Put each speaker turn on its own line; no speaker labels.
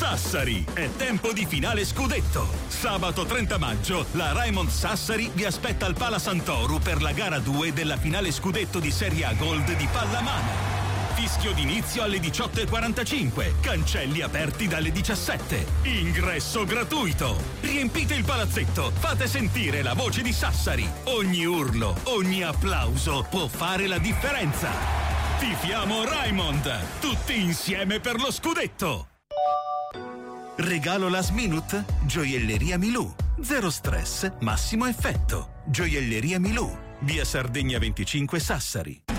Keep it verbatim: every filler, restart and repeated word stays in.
Sassari, è tempo di finale scudetto. Sabato trenta maggio la Raimond Sassari vi aspetta al Pala Santoru per la gara due della finale scudetto di Serie A Gold di pallamano. Fischio d'inizio alle diciotto e quarantacinque, cancelli aperti dalle diciassette, ingresso gratuito. Riempite il palazzetto, fate sentire la voce di Sassari. Ogni urlo, ogni applauso può fare la differenza. Tifiamo Raimond, tutti insieme per lo scudetto. Regalo last minute? Gioielleria Milù. Zero stress, massimo effetto. Gioielleria Milù, via Sardegna venticinque Sassari.